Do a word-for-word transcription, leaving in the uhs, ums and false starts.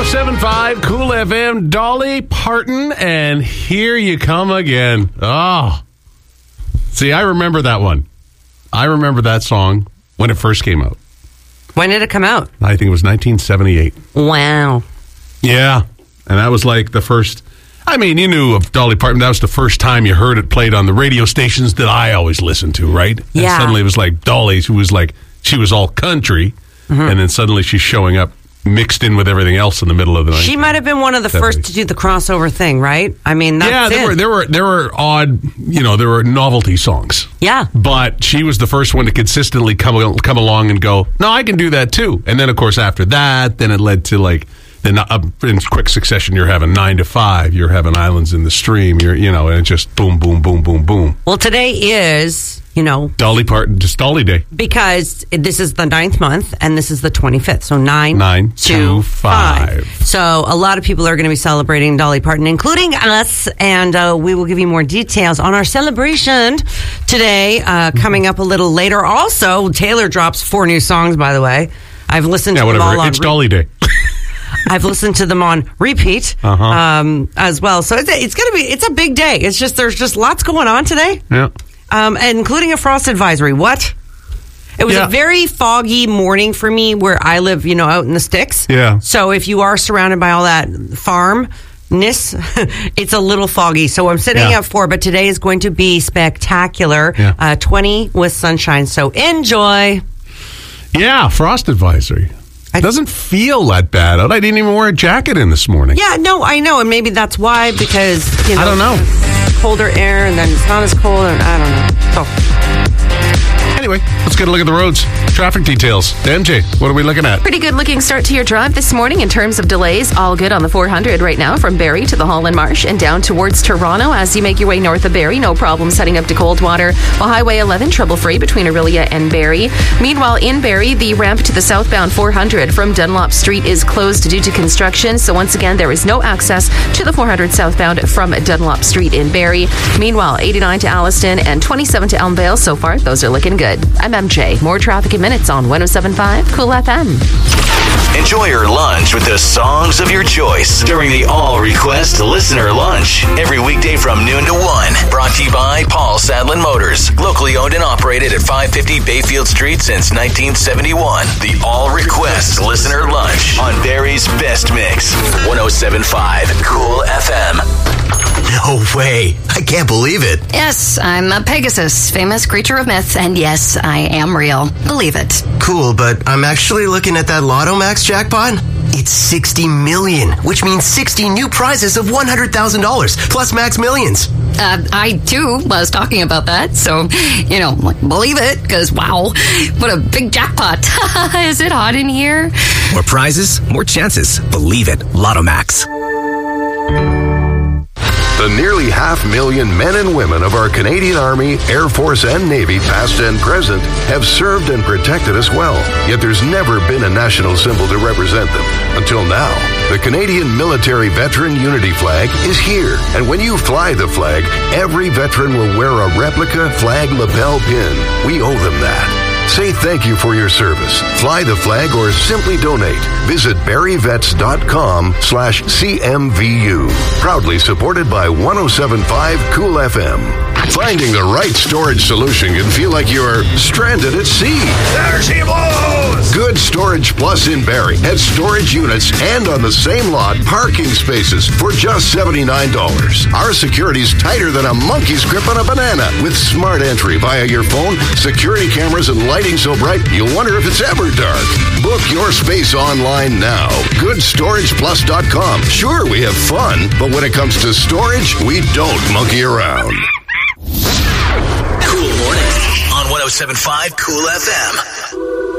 seven point five Cool F M, Dolly Parton, and Here You Come Again. Oh. See, I remember that one. I remember that song when it first came out. When did it come out? I think it was nineteen seventy-eight. Wow. Yeah. And that was like the first... I mean, you knew of Dolly Parton. That was the first time you heard it played on the radio stations that I always listened to, right? Yeah. And suddenly it was like Dolly, who was like... She was all country, mm-hmm. and then suddenly she's showing up mixed in with everything else in the middle of the night. She might have been one of the seventies. First to do the crossover thing, right? I mean, that's yeah, there it. were there were there were odd, you know, there were novelty songs. Yeah, but she was the first one to consistently come come along and go, no, I can do that too. And then, of course, after that, then it led to like. Then uh, in quick succession, you're having Nine to Five, you're having Islands in the Stream, you're you know, and it's just boom, boom, boom, boom, boom. Well, today is, you know, Dolly Parton, just Dolly Day, because this is the ninth month and this is the twenty-fifth, so nine, nine, two, two five. five. So a lot of people are going to be celebrating Dolly Parton, including us, and uh, we will give you more details on our celebration today. Uh, coming up a little later. Also, Taylor drops four new songs. By the way, I've listened yeah, to whatever. them all on It's Dolly Day. I've listened to them on repeat uh-huh. um, as well. So it's, it's going to be, it's a big day. It's just, there's just lots going on today. Yeah. Um, and including a frost advisory. What? It was yeah. a very foggy morning for me where I live, you know, out in the sticks. Yeah. So if you are surrounded by all that farmness, it's a little foggy. So I'm sitting yeah. at four, but today is going to be spectacular. Yeah. Uh, twenty with sunshine. So enjoy. Yeah, frost advisory. It doesn't feel that bad out. I didn't even wear a jacket in this morning. Yeah, no, I know. And maybe that's why, because, you know. I don't know. Colder air, and then it's not as cold, and I don't know. So. Anyway, let's get a look at the roads. Traffic details. M J, what are we looking at? Pretty good looking start to your drive this morning in terms of delays. All good on the four hundred right now from Barrie to the Holland Marsh and down towards Toronto as you make your way north of Barrie. No problems heading up to Coldwater. While Highway eleven trouble-free between Orillia and Barrie. Meanwhile, in Barrie, the ramp to the southbound four hundred from Dunlop Street is closed due to construction. So once again, there is no access to the four hundred southbound from Dunlop Street in Barrie. Meanwhile, eighty-nine to Alliston and twenty-seven to Elmvale. So far, those are looking good. I'm M J. More traffic in minutes on one oh seven point five Cool F M. Enjoy your lunch with the songs of your choice during the All Request Listener Lunch every weekday from noon to one. Brought to you by Paul Sadlin Motors, locally owned and operated at five fifty Bayfield Street since nineteen seventy-one. The All Request Listener Lunch on Barrie's Best Mix, one oh seven point five Cool F M. No way. I can't believe it. Yes, I'm a Pegasus, famous creature of myth, and yes, I am real. Believe it. Cool, but I'm actually looking at that Lotto Max jackpot. It's sixty million, which means sixty new prizes of one hundred thousand dollars, plus Max Millions. Uh, I, too, was talking about that, so, you know, like, believe it, because, wow, what a big jackpot. Is it hot in here? More prizes, more chances. Believe it. Lotto Max. The nearly half million men and women of our Canadian Army, Air Force, and Navy, past and present, have served and protected us well. Yet there's never been a national symbol to represent them. Until now, the Canadian Military Veteran Unity Flag is here. And when you fly the flag, every veteran will wear a replica flag lapel pin. We owe them that. Say thank you for your service. Fly the flag or simply donate. Visit barrievets.com slash CMVU. Proudly supported by one oh seven point five Cool F M. Finding the right storage solution can feel like you're stranded at sea. There she blows! Good Storage Plus in Barrie has storage units and on the same lot, parking spaces for just seventy-nine dollars. Our security's tighter than a monkey's grip on a banana. With smart entry via your phone, security cameras, and lighting so bright, you'll wonder if it's ever dark. Book your space online now. good storage plus dot com. Sure, we have fun, but when it comes to storage, we don't monkey around. Cool Mornings on one oh seven point five Cool F M.